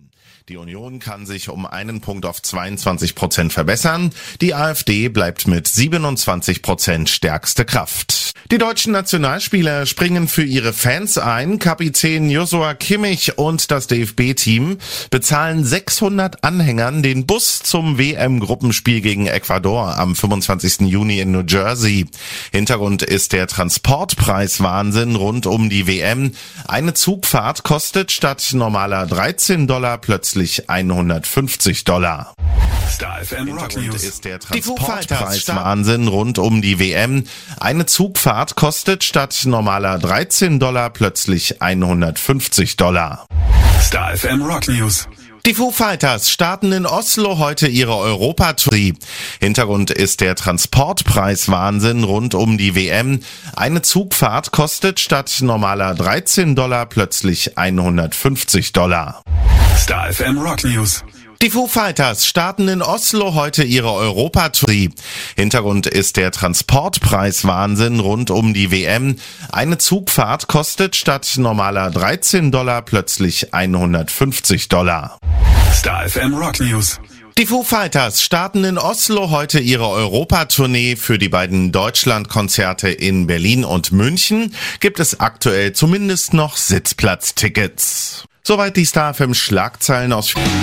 Die Union kann sich um einen Punkt auf 22% verbessern. Die AfD bleibt mit 27% stärkste Kraft. Die deutschen Nationalspieler springen für ihre Fans ein. Kapitän Joshua Kimmich und das DFB-Team bezahlen 600 Anhängern den Bus zum WM-Gruppenspiel gegen Ecuador am 25. Juni in New Jersey. Hintergrund ist der Transportpreiswahnsinn rund um die WM. Eine Zugfahrt kostet statt normaler $13 plötzlich $150. Star FM Rock News. Ist der Transportpreiswahnsinn rund um die WM. Eine Zugfahrt kostet statt normaler $13 plötzlich $150. Star FM Rock News. Die Foo Fighters starten in Oslo heute ihre Europatournee. Hintergrund ist der Transportpreiswahnsinn rund um die WM. Eine Zugfahrt kostet statt normaler $13 plötzlich $150. Star FM Rock News. Die Foo Fighters starten in Oslo heute ihre Europatournee. Hintergrund ist der Transportpreiswahnsinn rund um die WM. Eine Zugfahrt kostet statt normaler $13 plötzlich $150. Star FM Rock News. Die Foo Fighters starten in Oslo heute ihre Europatournee. Für die beiden Deutschlandkonzerte in Berlin und München gibt es aktuell zumindest noch Sitzplatztickets. Soweit die Star FM Schlagzeilen aus